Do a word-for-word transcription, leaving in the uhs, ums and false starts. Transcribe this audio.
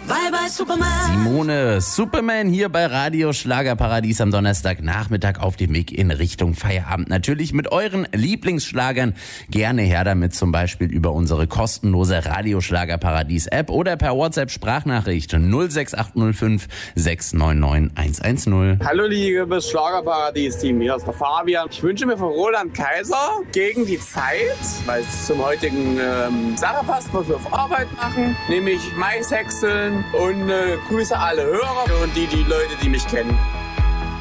Bye bye Superman. Simone, Superman hier bei Radio Schlagerparadies am Donnerstagnachmittag auf dem Weg in Richtung Feierabend. Natürlich mit euren Lieblingsschlagern. Gerne her damit, zum Beispiel über unsere kostenlose Radio Schlagerparadies App oder per WhatsApp Sprachnachricht null sechs acht null fünf sechs neun neun eins eins null. Hallo liebes Schlagerparadies-Team, hier ist der Fabian. Ich wünsche mir von Roland Kaiser Gegen die Zeit, weil es zum heutigen ähm, Sache passt, was wir auf Arbeit machen, nämlich Mais häckseln und äh, grüße alle Hörer und die, die Leute, die mich kennen.